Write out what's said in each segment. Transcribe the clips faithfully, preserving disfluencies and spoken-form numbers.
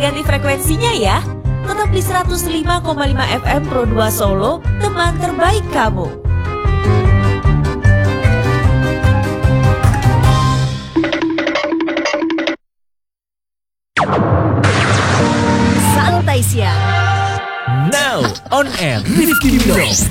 ganti frekuensinya ya. Tetap di seratus lima koma lima F M Pro dua Solo, teman terbaik kamu. Santai siang. Now on air Rifki Minov.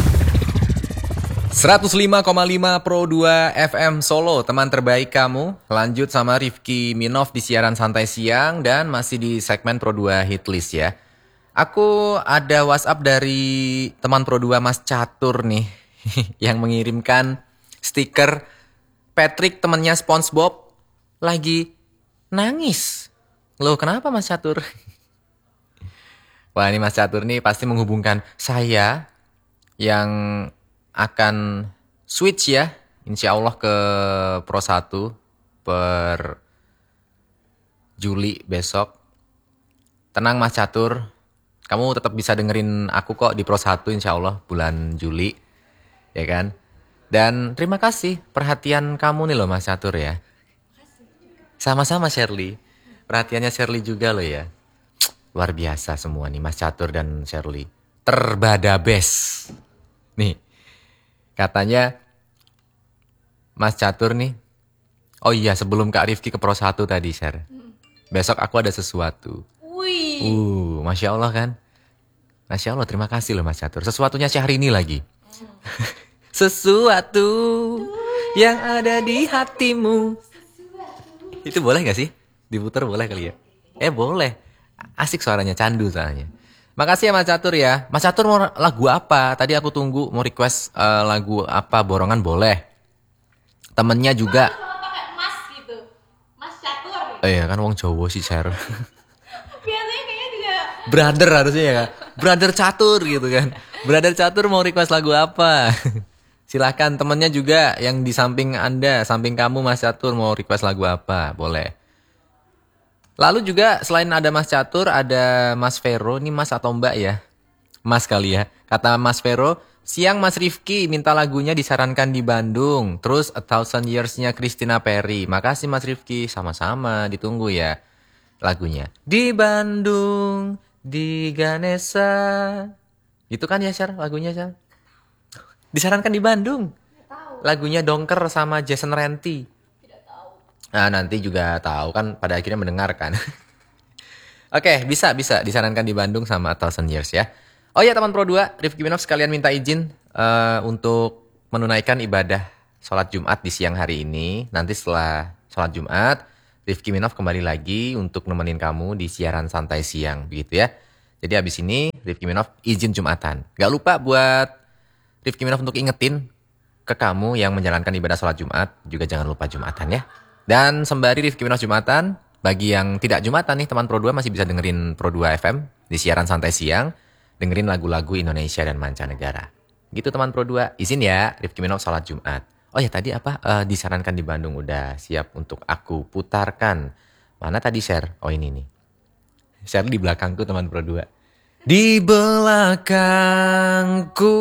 seratus lima koma lima Pro dua F M Solo, teman terbaik kamu. Lanjut sama Rifki Minov di siaran santai siang dan masih di segmen Pro dua Hitlist ya. Aku ada WhatsApp dari teman Pro dua Mas Catur nih yang mengirimkan stiker Patrick temannya SpongeBob lagi nangis. Loh, kenapa Mas Catur? Wah, ini Mas Catur nih pasti menghubungkan saya yang akan switch ya, insya Allah ke Pro satu per Juli besok. Tenang Mas Catur, kamu tetap bisa dengerin aku kok di Pro satu insya Allah bulan Juli, ya kan? Dan terima kasih perhatian kamu nih loh Mas Catur ya. Sama-sama Shirley, perhatiannya Shirley juga loh ya. Luar biasa semua nih Mas Catur dan Shirley. Terbadabes. Nih, katanya Mas Catur nih. Oh iya, sebelum Kak Rifki ke Pro satu tadi, Sher. Besok aku ada sesuatu. Wih. Uh, Masya Allah kan. Masya Allah, terima kasih loh Mas Catur. Sesuatunya Syahrini lagi. Sesuatu yang ada di hatimu. Itu boleh gak sih? Diputar boleh kali ya? Eh boleh. Asik suaranya, candu soalnya. Makasih ya Mas Catur ya. Mas Catur mau lagu apa? Tadi aku tunggu mau request uh, lagu apa, borongan boleh. Temennya juga. Mas kalau pakai mas gitu. Mas Catur. Eh ya kan wong Jawa sih Cer. Biasanya kayaknya juga Brother harusnya ya kan. Brother Catur gitu kan. Brother Catur mau request lagu apa? Silahkan temennya juga yang di samping Anda, samping kamu Mas Catur mau request lagu apa? Boleh. Lalu juga selain ada Mas Catur, ada Mas Vero. Ini Mas atau Mbak ya? Mas kali ya. Kata Mas Vero, siang Mas Rifki minta lagunya disarankan di Bandung. Terus A Thousand Years-nya Christina Perry. Makasih Mas Rifki, sama-sama ditunggu ya lagunya. Di Bandung, di Ganesha. Gitu kan ya Syar lagunya Syar? Disarankan di Bandung. Lagunya Dongker sama Jason Renti. Nah nanti juga tahu kan pada akhirnya mendengarkan. Oke bisa bisa disarankan di Bandung sama A Thousand Years ya. Oh ya teman Pro dua, Rifki Minov sekalian minta izin uh, untuk menunaikan ibadah sholat Jumat di siang hari ini. Nanti setelah sholat Jumat, Rifki Minov kembali lagi untuk nemenin kamu di siaran santai siang begitu ya. Jadi habis ini Rifki Minov izin Jumatan. Gak lupa buat Rifki Minov untuk ingetin ke kamu yang menjalankan ibadah sholat Jumat, juga jangan lupa Jumatan ya. Dan sembari Rifki Minov Jumatan, bagi yang tidak Jumatan nih teman Pro dua masih bisa dengerin Pro dua F M di siaran santai siang, dengerin lagu-lagu Indonesia dan mancanegara. Gitu teman Pro dua, izin ya Rifki Minov sholat Jumat. Oh ya tadi apa, uh, disarankan di Bandung udah siap untuk aku putarkan. Mana tadi share? Oh ini nih. Share di belakangku teman Pro dua. Di belakangku.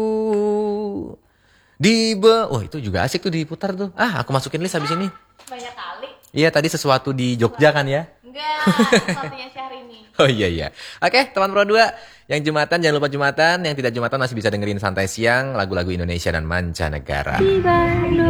Di be... Oh itu juga asik tuh diputar tuh. Ah aku masukin list habis ini. banyak kali. Iya tadi sesuatu di Jogja kan ya? Enggak, satunya Syahrini. Oh iya iya. Oke teman Pro dua, yang Jumatan jangan lupa Jumatan, yang tidak Jumatan masih bisa dengerin santai siang lagu-lagu Indonesia dan mancanegara. Di Bandung.